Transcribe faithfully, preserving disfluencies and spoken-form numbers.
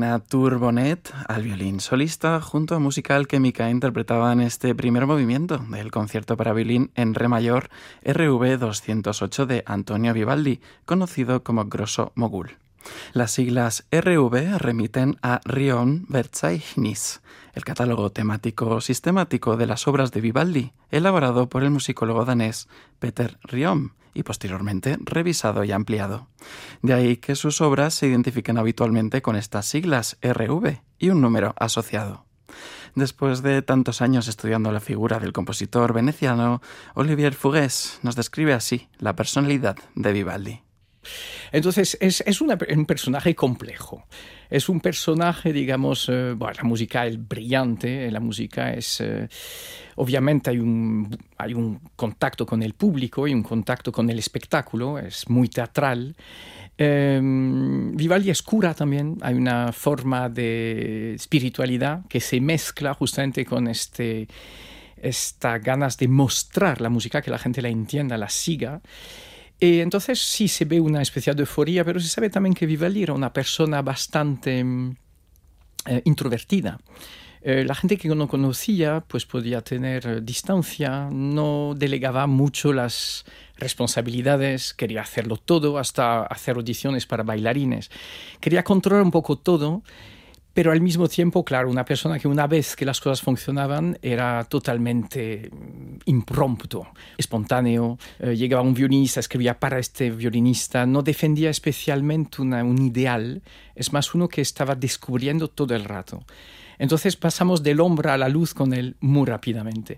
Elena Turbonet al violín solista junto a Música Alquémica interpretaban este primer movimiento del concierto para violín en re mayor R V doscientos ocho de Antonio Vivaldi, conocido como Grosso Mogul. Las siglas R V remiten a Rion Verzeichnis, el catálogo temático sistemático de las obras de Vivaldi, elaborado por el musicólogo danés Peter Riom y posteriormente revisado y ampliado. De ahí que sus obras se identifiquen habitualmente con estas siglas R V y un número asociado. Después de tantos años estudiando la figura del compositor veneciano, Olivier Fugès nos describe así la personalidad de Vivaldi. Entonces, es, es una, un personaje complejo. Es un personaje, digamos, eh, bueno, la música es brillante, la música es... Eh, obviamente hay un, hay un contacto con el público y un contacto con el espectáculo, es muy teatral. Eh, Vivaldi es cura también, hay una forma de espiritualidad que se mezcla justamente con este, esta ganas de mostrar la música, que la gente la entienda, la siga. Y entonces sí se ve una especial de euforia, pero se sabe también que Vivaldi era una persona bastante eh, introvertida. Eh, la gente que no conocía pues podía tener eh, distancia, no delegaba mucho las responsabilidades, quería hacerlo todo, hasta hacer audiciones para bailarines. Quería controlar un poco todo, pero al mismo tiempo, claro, una persona que una vez que las cosas funcionaban era totalmente impromptu, espontáneo. Eh, llegaba un violinista, escribía para este violinista, no defendía especialmente una, un ideal, es más uno que estaba descubriendo todo el rato. Entonces pasamos del hombre a la luz con él muy rápidamente.